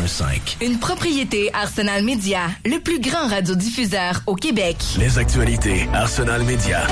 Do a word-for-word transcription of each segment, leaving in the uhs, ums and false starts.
un cinq. Une propriété Arsenal Media, le plus grand radiodiffuseur au Québec. Les actualités Arsenal Media.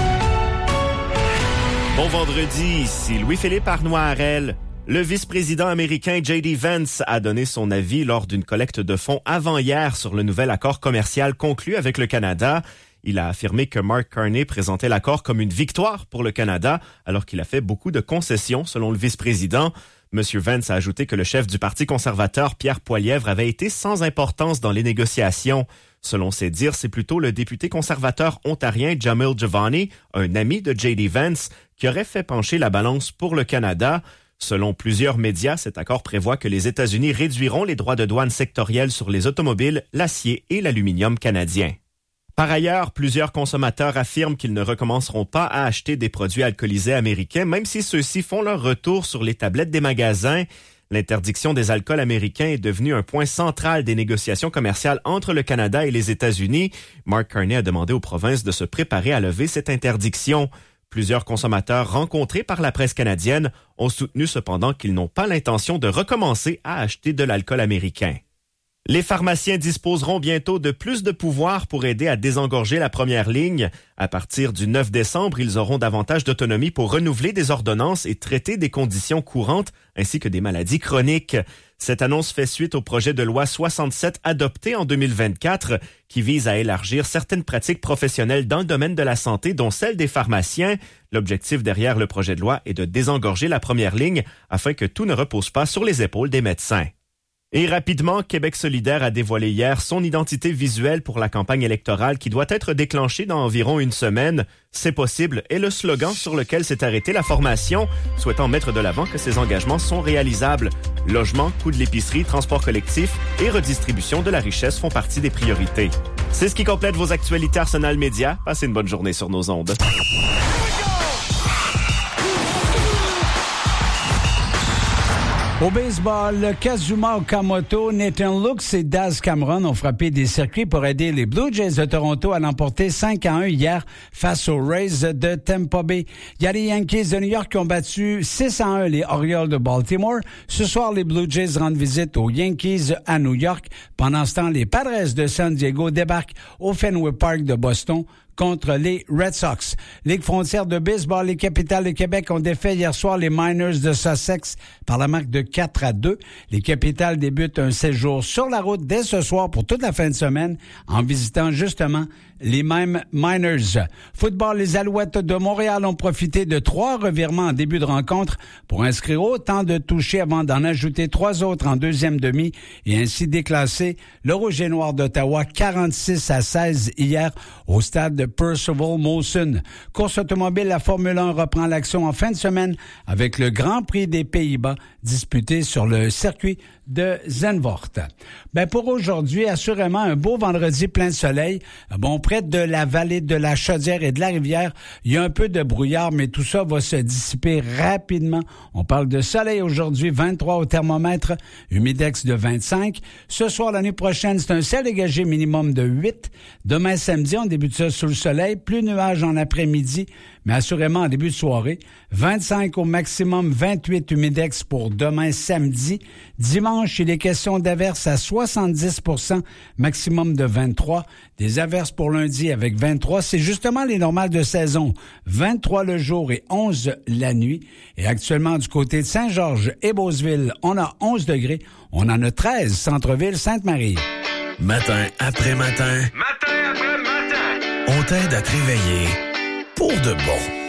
Bon vendredi, ici Louis-Philippe Arnoirel. Le vice-président américain J D Vance a donné son avis lors d'une collecte de fonds avant-hier sur le nouvel accord commercial conclu avec le Canada. Il a affirmé que Mark Carney présentait l'accord comme une victoire pour le Canada, alors qu'il a fait beaucoup de concessions, selon le vice-président. M. Vance a ajouté que le chef du Parti conservateur, Pierre Poilievre, avait été sans importance dans les négociations. Selon ses dires, c'est plutôt le député conservateur ontarien Jamil Giovanni, un ami de J D Vance, qui aurait fait pencher la balance pour le Canada. Selon plusieurs médias, cet accord prévoit que les États-Unis réduiront les droits de douane sectoriels sur les automobiles, l'acier et l'aluminium canadiens. Par ailleurs, plusieurs consommateurs affirment qu'ils ne recommenceront pas à acheter des produits alcoolisés américains, même si ceux-ci font leur retour sur les tablettes des magasins. L'interdiction des alcools américains est devenue un point central des négociations commerciales entre le Canada et les États-Unis. Mark Carney a demandé aux provinces de se préparer à lever cette interdiction. Plusieurs consommateurs rencontrés par la presse canadienne ont soutenu cependant qu'ils n'ont pas l'intention de recommencer à acheter de l'alcool américain. Les pharmaciens disposeront bientôt de plus de pouvoir pour aider à désengorger la première ligne. À partir du neuf décembre, ils auront davantage d'autonomie pour renouveler des ordonnances et traiter des conditions courantes ainsi que des maladies chroniques. Cette annonce fait suite au projet de loi soixante-sept adopté en deux mille vingt-quatre qui vise à élargir certaines pratiques professionnelles dans le domaine de la santé, dont celle des pharmaciens. L'objectif derrière le projet de loi est de désengorger la première ligne afin que tout ne repose pas sur les épaules des médecins. Et rapidement, Québec solidaire a dévoilé hier son identité visuelle pour la campagne électorale qui doit être déclenchée dans environ une semaine. C'est possible est le slogan sur lequel s'est arrêtée la formation, souhaitant mettre de l'avant que ces engagements sont réalisables. Logement, coût de l'épicerie, transport collectif et redistribution de la richesse font partie des priorités. C'est ce qui complète vos actualités Arsenal Media. Passez une bonne journée sur nos ondes. Au baseball, Kazuma Okamoto, Nathan Lux et Daz Cameron ont frappé des circuits pour aider les Blue Jays de Toronto à l'emporter cinq à un hier face aux Rays de Tampa Bay. Il y a les Yankees de New York qui ont battu six à un les Orioles de Baltimore. Ce soir, les Blue Jays rendent visite aux Yankees à New York. Pendant ce temps, les Padres de San Diego débarquent au Fenway Park de Boston contre les Red Sox. Ligue frontière de baseball, les Capitales de Québec ont défait hier soir les Miners de Sussex par la marque de quatre à deux. Les Capitales débutent un séjour sur la route dès ce soir pour toute la fin de semaine en visitant justement les mêmes Miners. Football, les Alouettes de Montréal ont profité de trois revirements en début de rencontre pour inscrire autant de touchés avant d'en ajouter trois autres en deuxième demi et ainsi déclasser le Rouge et Noir d'Ottawa quarante-six à seize hier au stade de Percival Molson. Course automobile, la Formule un reprend l'action en fin de semaine avec le Grand Prix des Pays-Bas disputé sur le circuit de Zandvoort. Ben pour aujourd'hui, assurément un beau vendredi plein de soleil. Bon, près de la vallée de la Chaudière et de la Rivière, il y a un peu de brouillard, mais tout ça va se dissiper rapidement. On parle de soleil aujourd'hui, vingt-trois au thermomètre, humidex de vingt-cinq. Ce soir, l'année prochaine, c'est un ciel dégagé minimum de huit. Demain samedi, on débute ça sous le soleil, plus nuages en après-midi, mais assurément en début de soirée. vingt-cinq au maximum, vingt-huit humidex pour demain samedi. Dimanche, il est question d'averses à soixante-dix pour cent, maximum de vingt-trois. Des averses pour lundi avec vingt-trois. C'est justement les normales de saison. vingt-trois le jour et onze la nuit. Et actuellement, du côté de Saint-Georges et Beauceville, on a onze degrés. On en a treize, centre-ville, Sainte-Marie. Matin après matin. Matin après matin. On t'aide à te réveiller pour de bon.